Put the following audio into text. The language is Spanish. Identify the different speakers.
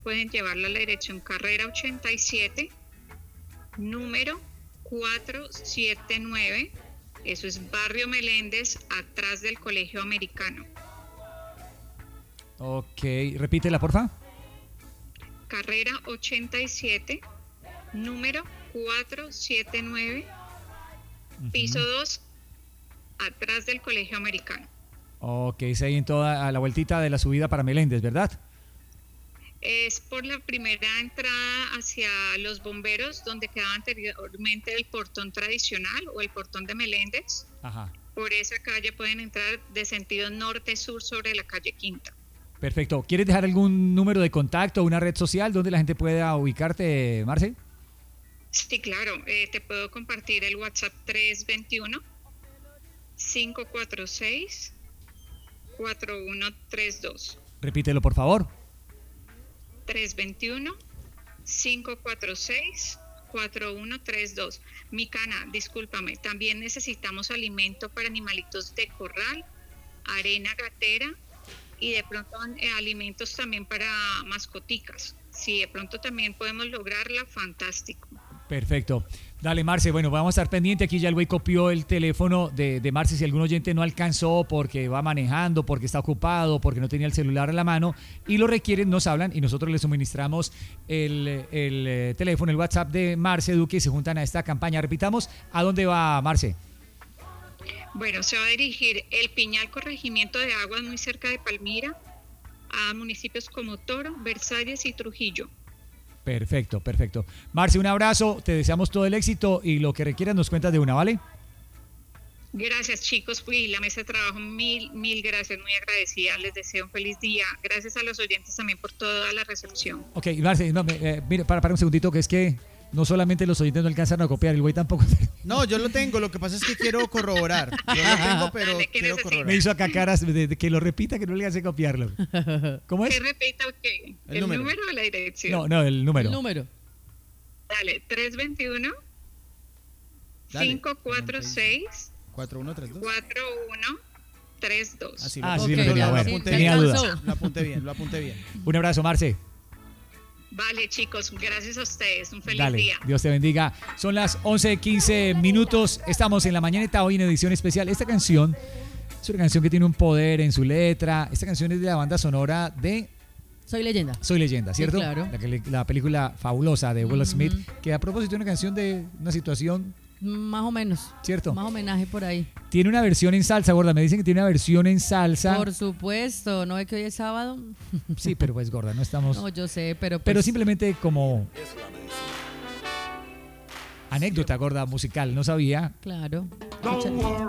Speaker 1: pueden llevarla a la dirección Carrera 87, número 479. Eso es Barrio Meléndez, atrás del Colegio Americano.
Speaker 2: Ok, repítela, porfa.
Speaker 1: Carrera 87, número 479, piso 2, atrás del Colegio Americano.
Speaker 2: Ok, es ahí en toda a la vueltita de la subida para Meléndez, ¿verdad?
Speaker 1: Es por la primera entrada hacia los bomberos, donde quedaba anteriormente el portón tradicional o el portón de Meléndez.
Speaker 2: Ajá.
Speaker 1: Por esa calle pueden entrar de sentido norte-sur sobre la calle Quinta.
Speaker 2: Perfecto. ¿Quieres dejar algún número de contacto o una red social donde la gente pueda ubicarte, Marce?
Speaker 1: Sí, claro. Te puedo compartir el WhatsApp 321-546-4132.
Speaker 2: Repítelo, por favor.
Speaker 1: 321-546-4132. Micana, discúlpame, también necesitamos alimento para animalitos de corral, arena gatera y de pronto alimentos también para mascoticas. Si de pronto también podemos lograrla, fantástico.
Speaker 2: Perfecto. Dale, Marce. Bueno, vamos a estar pendiente. Aquí ya el güey copió el teléfono de Marce. Si algún oyente no alcanzó porque va manejando, porque está ocupado, porque no tenía el celular a la mano y lo requieren, nos hablan y nosotros les suministramos el teléfono, el WhatsApp de Marce Duque y se juntan a esta campaña. Repitamos, ¿a dónde va Marce?
Speaker 1: Bueno, se va a dirigir el Piñal Corregimiento de Aguas, muy cerca de Palmira, a municipios como Toro, Versalles y Trujillo.
Speaker 2: Perfecto, perfecto. Marce, un abrazo, te deseamos todo el éxito y lo que requieras nos cuentas de una, ¿vale?
Speaker 1: Gracias, chicos, y la mesa de trabajo, mil gracias, muy agradecida, les deseo un feliz día. Gracias a los oyentes también por toda la recepción.
Speaker 2: Ok, Marce, no, mire, para un segundito, que es que no solamente los oyentes no alcanzan a copiar, el güey tampoco.
Speaker 3: No, yo lo tengo, lo que pasa es que quiero corroborar. Yo lo tengo, pero quiero corroborar.
Speaker 2: Me hizo acá caras de que lo repita, que no le hace copiarlo. ¿Cómo es?
Speaker 1: ¿Qué repita o qué? ¿El número o la dirección?
Speaker 2: No, el número.
Speaker 4: El número.
Speaker 1: Dale, 321 546
Speaker 3: 4132
Speaker 1: 4132.
Speaker 3: Así,
Speaker 2: sí,
Speaker 3: okay,
Speaker 2: lo tenía, bueno, tenía dudas.
Speaker 3: Lo apunté bien.
Speaker 2: Un abrazo, Marce.
Speaker 1: Vale, chicos, gracias a ustedes. Un feliz
Speaker 2: Dale,
Speaker 1: día.
Speaker 2: Dios te bendiga. Son las 11:15. Estamos en La Mañanita, hoy en edición especial. Esta canción es una canción que tiene un poder en su letra. Esta canción es de la banda sonora de
Speaker 4: Soy Leyenda.
Speaker 2: Soy Leyenda, ¿cierto?
Speaker 4: Sí, claro.
Speaker 2: La película fabulosa de Will Smith, que a propósito de una canción de una situación...
Speaker 4: Más o menos.
Speaker 2: ¿Cierto?
Speaker 4: Más homenaje por ahí.
Speaker 2: Tiene una versión en salsa, gorda. Me dicen que tiene una versión en salsa.
Speaker 4: Por supuesto. ¿No es que hoy es sábado?
Speaker 2: Sí, pero pues, gorda, no estamos...
Speaker 4: No, yo sé, pero pues...
Speaker 2: Pero simplemente como... anécdota, gorda, musical. No sabía.
Speaker 4: Claro.
Speaker 5: Don't worry.